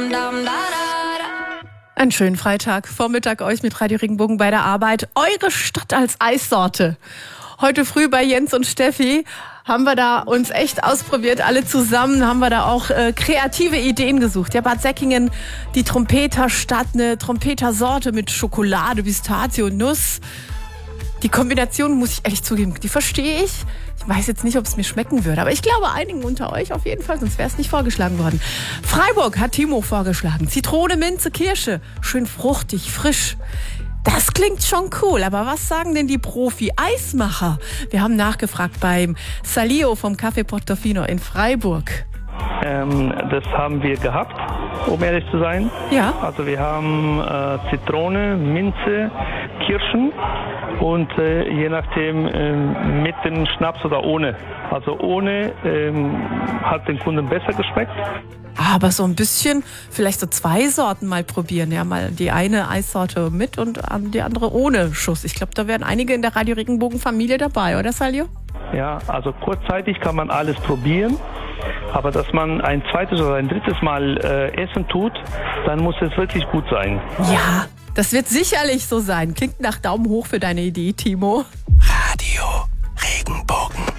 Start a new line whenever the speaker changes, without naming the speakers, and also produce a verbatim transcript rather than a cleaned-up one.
Einen schönen Freitag, Vormittag euch mit Radio Regenbogen bei der Arbeit. Eure Stadt als Eissorte. Heute früh bei Jens und Steffi haben wir da uns echt ausprobiert, alle zusammen haben wir da auch äh, kreative Ideen gesucht. Ja, Bad Säckingen, die Trompeterstadt, eine Trompetersorte mit Schokolade, Pistazie und Nuss. Die Kombination, muss ich ehrlich zugeben, die verstehe ich. Ich weiß jetzt nicht, ob es mir schmecken würde, aber ich glaube einigen unter euch auf jeden Fall, sonst wäre es nicht vorgeschlagen worden. Freiburg hat Timo vorgeschlagen. Zitrone, Minze, Kirsche. Schön fruchtig, frisch. Das klingt schon cool, aber was sagen denn die Profi-Eismacher? Wir haben nachgefragt beim Salio vom Café Portofino in Freiburg.
Ähm, das haben wir gehabt, um ehrlich zu sein.
Ja.
Also wir haben äh, Zitrone, Minze, Kirschen und äh, je nachdem äh, mit dem Schnaps oder ohne. Also ohne ähm, hat den Kunden besser geschmeckt.
Aber so ein bisschen, vielleicht so zwei Sorten mal probieren. Ja, mal die eine Eissorte mit und die andere ohne Schuss. Ich glaube, da wären einige in der Radio Regenbogen-Familie dabei, oder Salio?
Ja, also kurzzeitig kann man alles probieren. Aber dass man ein zweites oder ein drittes Mal äh, essen tut, dann muss es wirklich gut sein.
Ja, das wird sicherlich so sein. Klingt nach Daumen hoch für deine Idee, Timo.
Radio Regenbogen.